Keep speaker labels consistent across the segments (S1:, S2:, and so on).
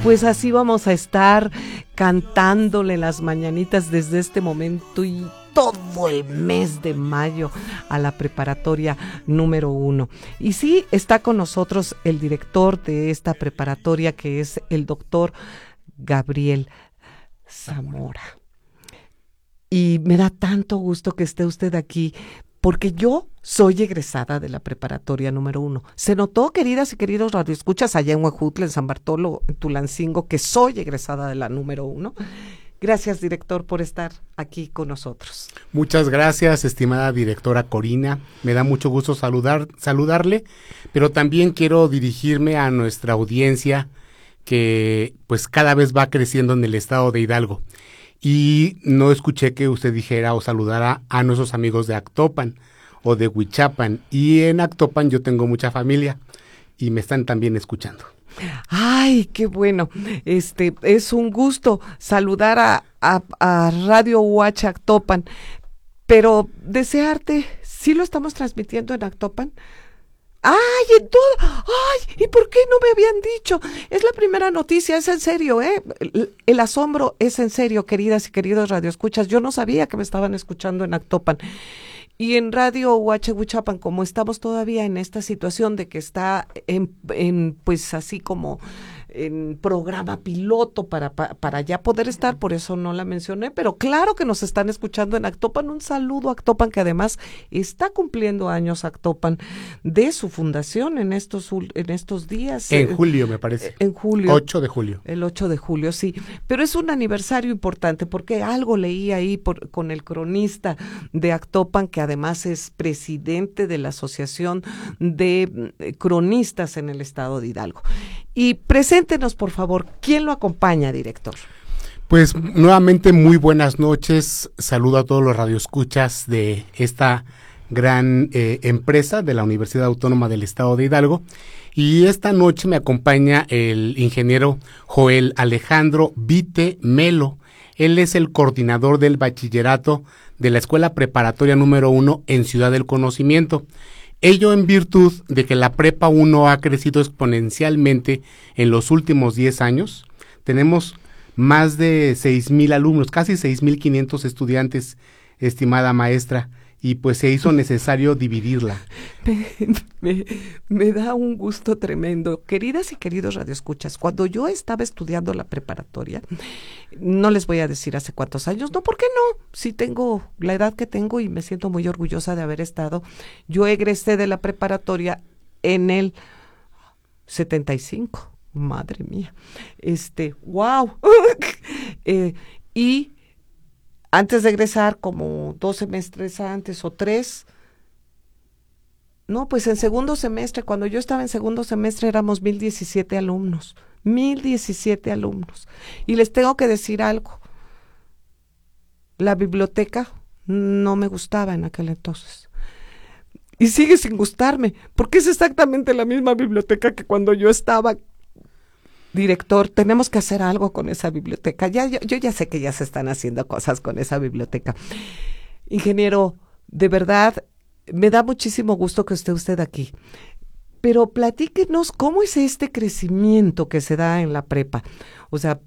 S1: pues así vamos a estar cantándole las mañanitas desde este momento y todo el mes de mayo a la preparatoria número 1. Y sí, está con nosotros el director de esta preparatoria, que es el doctor Gabriel Zamora. Y me da tanto gusto que esté usted aquí, porque yo soy egresada de la preparatoria número 1. Se notó, queridas y queridos radioescuchas, allá en Huejutla, en San Bartolo, en Tulancingo, que soy egresada de la número 1. Gracias, director, por estar aquí con nosotros.
S2: Muchas gracias, estimada directora Corina. Me da mucho gusto saludarle, pero también quiero dirigirme a nuestra audiencia que pues cada vez va creciendo en el estado de Hidalgo. Y no escuché que usted dijera o saludara a nuestros amigos de Actopan o de Huichapan. Y en Actopan yo tengo mucha familia y me están también escuchando.
S1: Ay, qué bueno. Es un gusto saludar a Radio UH Actopan, pero desearte, ¿sí lo estamos transmitiendo en Actopan? ¡Ay, en todo! ¡Ay! ¿Y por qué no me habían dicho? Es la primera noticia, es en serio, ¿eh? El asombro es en serio, queridas y queridos radioescuchas. Yo no sabía que me estaban escuchando en Actopan. Y en Radio UH Huichapan, como estamos todavía en esta situación de que está pues así como en programa piloto para ya poder estar, por eso no la mencioné, pero claro que nos están escuchando en Actopan. Un saludo a Actopan, que además está cumpliendo años Actopan de su fundación en estos días.
S2: En julio, me parece.
S1: En julio.
S2: 8 de julio.
S1: El 8 de julio, sí. Pero es un aniversario importante porque algo leí ahí con el cronista de Actopan, que además es presidente de la Asociación de Cronistas en el estado de Hidalgo. Y preséntenos, por favor, ¿quién lo acompaña, director?
S2: Pues nuevamente muy buenas noches, saludo a todos los radioescuchas de esta gran empresa de la Universidad Autónoma del Estado de Hidalgo, y esta noche me acompaña el ingeniero Joel Alejandro Vite Melo. Él es el coordinador del bachillerato de la Escuela Preparatoria número 1 en Ciudad del Conocimiento. Ello en virtud de que la Prepa 1 ha crecido exponencialmente en los últimos 10 años. Tenemos más de 6,000 alumnos, casi 6,500 estudiantes, estimada maestra, y pues se hizo necesario dividirla.
S1: Me da un gusto tremendo. Queridas y queridos radioescuchas, cuando yo estaba estudiando la preparatoria, no les voy a decir hace cuántos años, no, ¿por qué no? Sí tengo la edad que tengo y me siento muy orgullosa de haber estado. Yo egresé de la preparatoria en el 75. Madre mía. ¡Wow! Y antes de egresar, como 2 semestres antes o 3, no, pues en segundo semestre, cuando yo estaba en segundo semestre éramos 1,017 alumnos, 1,017 alumnos. Y les tengo que decir algo, la biblioteca no me gustaba en aquel entonces. Y sigue sin gustarme, porque es exactamente la misma biblioteca que cuando yo estaba. Director, tenemos que hacer algo con esa biblioteca. Yo ya sé que ya se están haciendo cosas con esa biblioteca. Ingeniero, de verdad, me da muchísimo gusto que esté usted aquí. Pero platíquenos cómo es este crecimiento que se da en la prepa. O sea,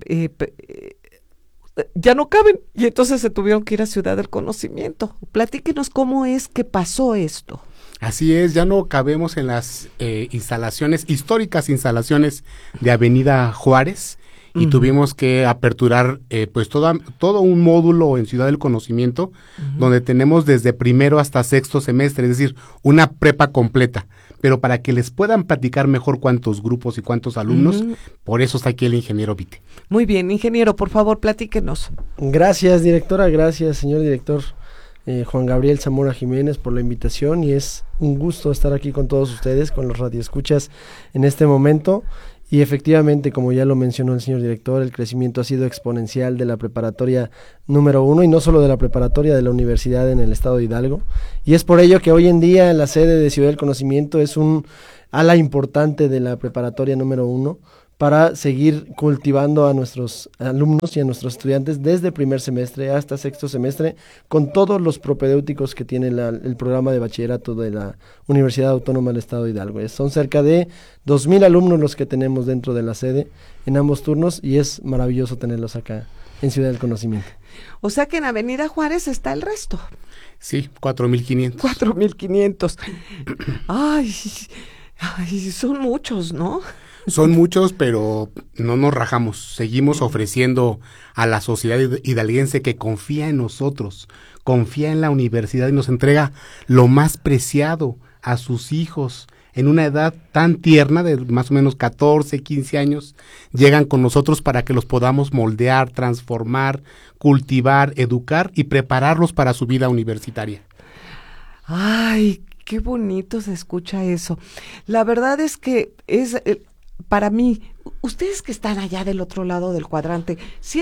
S1: ya no caben y entonces se tuvieron que ir a Ciudad del Conocimiento. Platíquenos cómo es que pasó esto.
S2: Así es, ya no cabemos en las históricas instalaciones de Avenida Juárez, y tuvimos que aperturar pues todo un módulo en Ciudad del Conocimiento, donde tenemos desde primero hasta sexto semestre, es decir, una prepa completa. Pero para que les puedan platicar mejor cuántos grupos y cuántos alumnos, por eso está aquí el ingeniero Vite.
S1: Muy bien, ingeniero, por favor, platíquenos.
S3: Gracias, directora, gracias, señor director. Juan Gabriel Zamora Jiménez, por la invitación, y es un gusto estar aquí con todos ustedes, con los radioescuchas en este momento. Y efectivamente, como ya lo mencionó el señor director, el crecimiento ha sido exponencial de la preparatoria número 1, y no solo de la preparatoria, de la universidad en el estado de Hidalgo. Y es por ello que hoy en día la sede de Ciudad del Conocimiento es un ala importante de la preparatoria número 1, para seguir cultivando a nuestros alumnos y a nuestros estudiantes desde primer semestre hasta sexto semestre, con todos los propedéuticos que tiene el programa de bachillerato de la Universidad Autónoma del Estado de Hidalgo. Son cerca de 2,000 alumnos los que tenemos dentro de la sede en ambos turnos, y es maravilloso tenerlos acá en Ciudad del Conocimiento.
S1: O sea que en Avenida Juárez está el resto.
S2: Sí, 4,500.
S1: 4,500. Ay, son muchos, ¿no?
S2: Son muchos, pero no nos rajamos. Seguimos ofreciendo a la sociedad hidalguense que confía en nosotros, confía en la universidad y nos entrega lo más preciado a sus hijos. En una edad tan tierna, de más o menos 14, 15 años, llegan con nosotros para que los podamos moldear, transformar, cultivar, educar y prepararlos para su vida universitaria.
S1: Ay, qué bonito se escucha eso. La verdad es que es, para mí, ustedes que están allá del otro lado del cuadrante,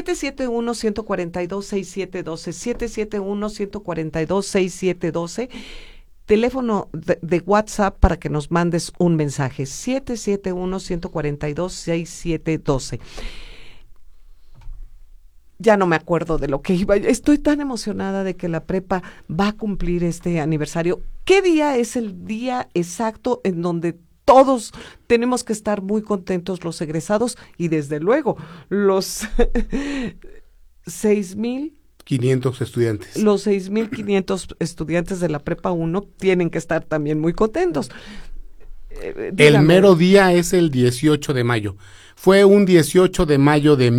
S1: 771-142-6712, 771-142-6712, teléfono de WhatsApp para que nos mandes un mensaje, 771-142-6712. Ya no me acuerdo de lo que iba. Estoy tan emocionada de que la prepa va a cumplir este aniversario. ¿Qué día es el día exacto en donde todos tenemos que estar muy contentos, los egresados y desde luego los
S2: 6,500 estudiantes?
S1: Los 6,500 estudiantes de la Prepa 1 tienen que estar también muy contentos.
S2: El mero día es el 18 de mayo. Fue un 18 de mayo de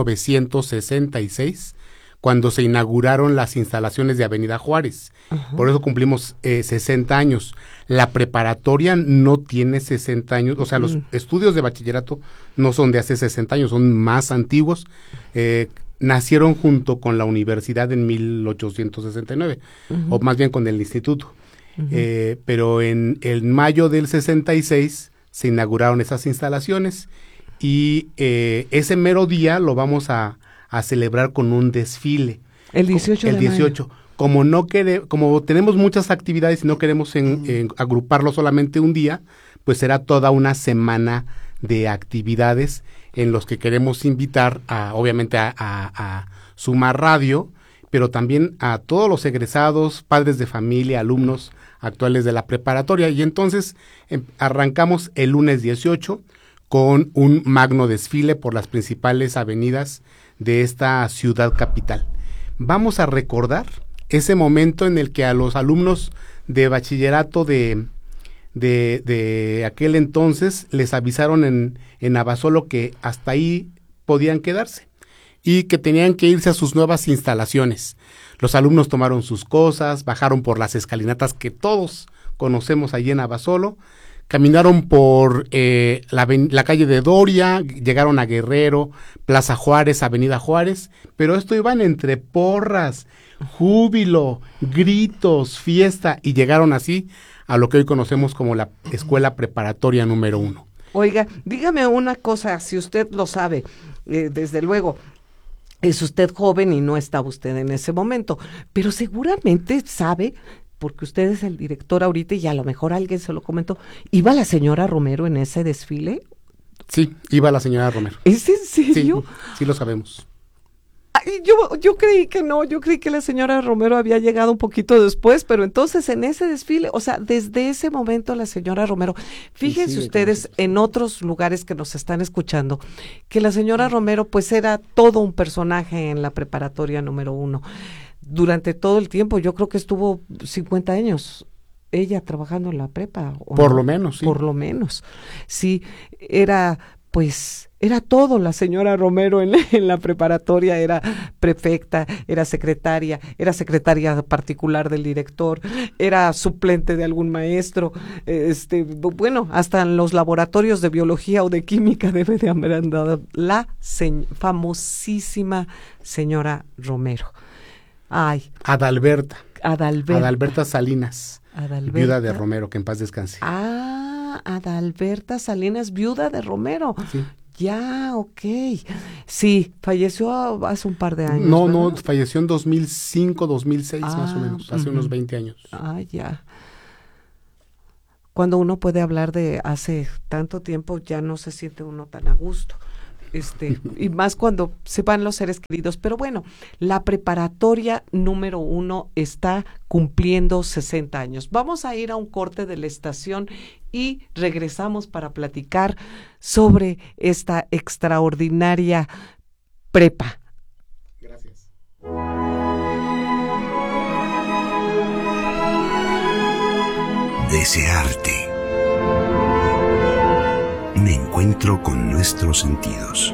S2: 1966 cuando se inauguraron las instalaciones de Avenida Juárez. Uh-huh. Por eso cumplimos 60 años. La preparatoria no tiene 60 años, o sea, los estudios de bachillerato no son de hace 60 años, son más antiguos. Nacieron junto con la universidad en 1869, o más bien con el instituto. Pero en mayo del 66 se inauguraron esas instalaciones y ese mero día lo vamos a celebrar con un desfile.
S1: El 18 de mayo.
S2: Como tenemos muchas actividades y no queremos agruparlo solamente un día, pues será toda una semana de actividades en los que queremos invitar obviamente a Suma Radio, pero también a todos los egresados, padres de familia, alumnos actuales de la preparatoria. Y entonces arrancamos el lunes 18 con un magno desfile por las principales avenidas de esta ciudad capital. Vamos a recordar ese momento en el que a los alumnos de bachillerato de aquel entonces les avisaron en Abasolo que hasta ahí podían quedarse y que tenían que irse a sus nuevas instalaciones. Los alumnos tomaron sus cosas, bajaron por las escalinatas que todos conocemos allí en Abasolo, caminaron por la calle de Doria, llegaron a Guerrero, Plaza Juárez, Avenida Juárez, pero esto iban entre porras, júbilo, gritos, fiesta, y llegaron así a lo que hoy conocemos como la Escuela Preparatoria número 1.
S1: Oiga, dígame una cosa, si usted lo sabe, desde luego, es usted joven y no estaba usted en ese momento, pero seguramente sabe, porque usted es el director ahorita y a lo mejor alguien se lo comentó, ¿iba la señora Romero en ese desfile?
S2: Sí, iba la señora Romero.
S1: ¿Es en serio?
S2: Sí lo sabemos.
S1: Ay, yo creí que no, yo creí que la señora Romero había llegado un poquito después, pero entonces en ese desfile, o sea, desde ese momento la señora Romero, fíjense ustedes en otros lugares que nos están escuchando, que la señora Romero pues era todo un personaje en la preparatoria número 1. Durante todo el tiempo, yo creo que estuvo 50 años ella trabajando en la prepa.
S2: Por lo menos, sí.
S1: Por lo menos. Sí, era todo la señora Romero en la preparatoria, era prefecta, era secretaria particular del director, era suplente de algún maestro, bueno, hasta en los laboratorios de biología o de química debe de haber andado la famosísima señora Romero. Ay.
S2: Adalberta Salinas, viuda de Romero, que en paz descanse.
S1: Adalberta Salinas, viuda de Romero.
S2: Sí.
S1: Ya, ok. Sí, falleció hace un par de años.
S2: No, falleció en 2005, 2006 más o menos, hace unos 20 años.
S1: Ya. cuando uno puede hablar de hace tanto tiempo, ya no se siente uno tan a gusto. Y más cuando se van los seres queridos. Pero bueno, la preparatoria número 1 está cumpliendo 60 años. Vamos a ir a un corte de la estación y regresamos para platicar sobre esta extraordinaria prepa.
S2: Gracias.
S4: Desearte. Un encuentro con nuestros sentidos.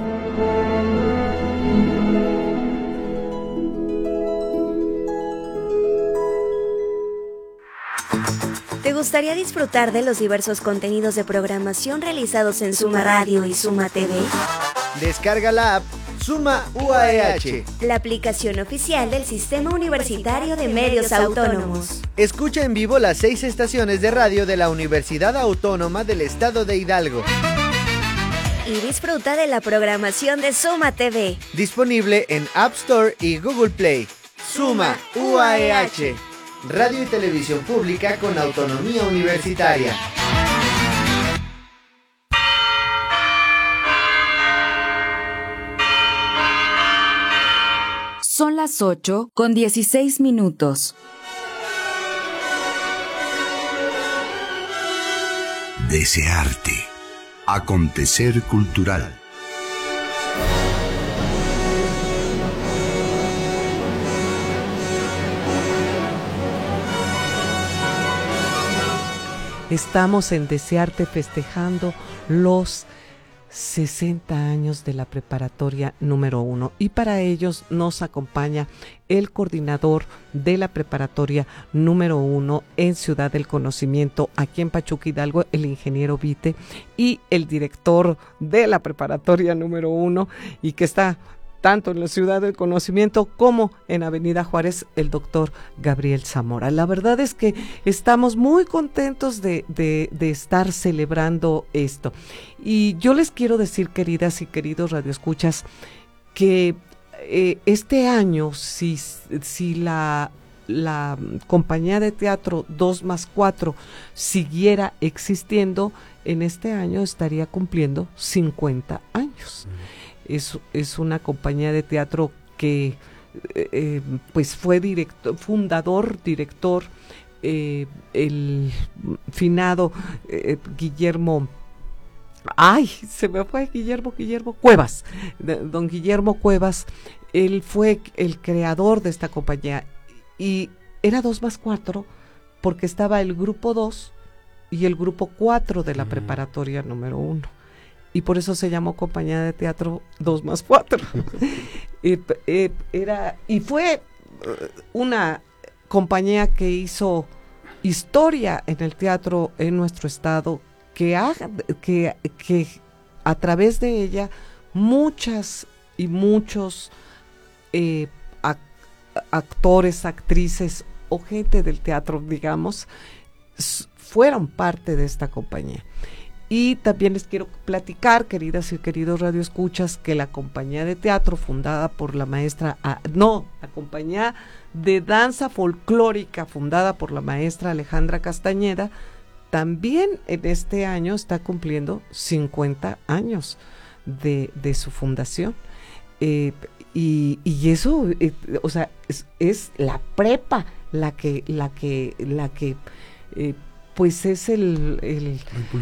S5: ¿Te gustaría disfrutar de los diversos contenidos de programación realizados en Suma Radio y Suma TV?
S6: Descarga la app Suma UAEH,
S5: la aplicación oficial del Sistema Universitario de Medios Autónomos.
S6: Escucha en vivo las 6 estaciones de radio de la Universidad Autónoma del Estado de Hidalgo.
S5: Y disfruta de la programación de Suma TV.
S6: Disponible en App Store y Google Play. Suma UAEH, radio y televisión pública con autonomía universitaria.
S7: Son las 8:16.
S4: Desearte. Acontecer cultural.
S1: Estamos en Desearte festejando los 60 años de la preparatoria número 1 y para ellos nos acompaña el coordinador de la preparatoria número 1 en Ciudad del Conocimiento, aquí en Pachuca Hidalgo, el ingeniero Vite, y el director de la preparatoria número 1 y que está tanto en la Ciudad del Conocimiento como en Avenida Juárez, el doctor Gabriel Zamora. La verdad es que estamos muy contentos de estar celebrando esto. Y yo les quiero decir, queridas y queridos radioescuchas, que este año, si la compañía de teatro 2+4 siguiera existiendo, en este año estaría cumpliendo 50 años. Es una compañía de teatro que pues fue fundador, director, el finado Guillermo, se me fue Guillermo Cuevas, don Guillermo Cuevas. Él fue el creador de esta compañía y era 2+4 porque estaba el grupo 2 y el grupo 4 de la preparatoria número 1. Y por eso se llamó Compañía de Teatro 2+4. Y fue una compañía que hizo historia en el teatro en nuestro estado, que a través de ella muchas y muchos actores, actrices o gente del teatro, digamos, fueron parte de esta compañía. Y también les quiero platicar, queridas y queridos radioescuchas, que la compañía de teatro fundada por la maestra, la compañía de danza folclórica fundada por la maestra Alejandra Castañeda, también en este año está cumpliendo 50 años de su fundación. Y eso, o sea, es la prepa la que pues es el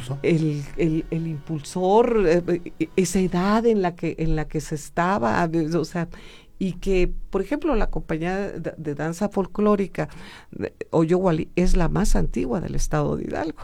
S1: impulsor, esa edad en la que se estaba, o sea, y que, por ejemplo, la compañía de danza folclórica Oyowali es la más antigua del estado de Hidalgo.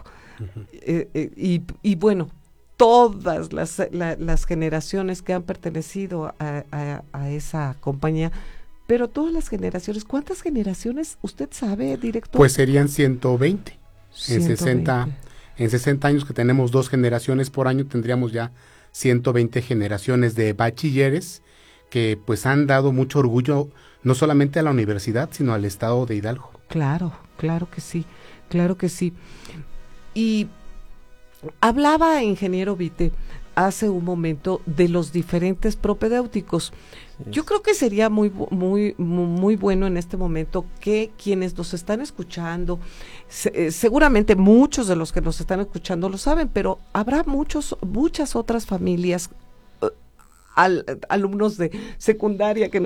S1: Y bueno, todas las generaciones que han pertenecido a esa compañía, pero todas las generaciones, ¿cuántas generaciones usted sabe, director?
S2: Pues serían 120. En 60 años que tenemos 2 generaciones por año, tendríamos ya 120 generaciones de bachilleres que pues han dado mucho orgullo no solamente a la universidad, sino al estado de Hidalgo.
S1: Claro que sí. Y hablaba, ingeniero Vite, hace un momento de los diferentes propedéuticos. Yo creo que sería muy bueno en este momento que quienes nos están escuchando, seguramente muchos de los que nos están escuchando lo saben, pero habrá muchas otras familias, alumnos de secundaria que